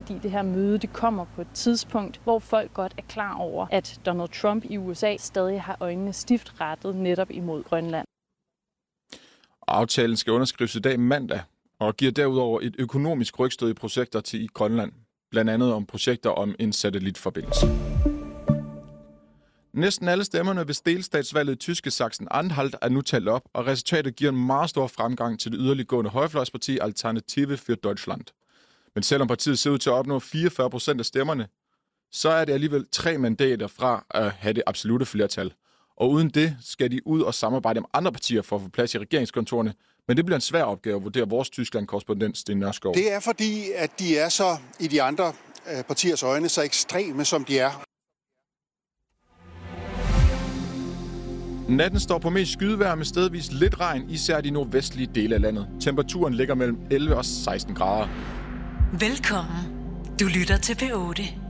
fordi det her møde det kommer på et tidspunkt, hvor folk godt er klar over, at Donald Trump i USA stadig har øjnene stift rettet netop imod Grønland. Aftalen skal underskrives i dag mandag, og giver derudover et økonomisk rygstød i projekter til Grønland. Blandt andet om projekter om en satellitforbindelse. Næsten alle stemmerne ved delstatsvalget i tyske Sachsen-Anhalt er nu talt op, og resultatet giver en meget stor fremgang til det yderliggående højrefløjsparti Alternative für Deutschland. Men selvom partiet ser ud til at opnå 44% af stemmerne, så er det alligevel 3 mandater fra at have det absolute flertal. Og uden det skal de ud og samarbejde med andre partier for at få plads i regeringskontorene. Men det bliver en svær opgave at vurdere vores Tyskland-korrespondent Sten Nørskov. Det er fordi, at de er så i de andre partiers øjne så ekstreme, som de er. Natten står på mest skydevejr med stedvis lidt regn, især de nordvestlige dele af landet. Temperaturen ligger mellem 11 og 16 grader. Velkommen. Du lytter til P8.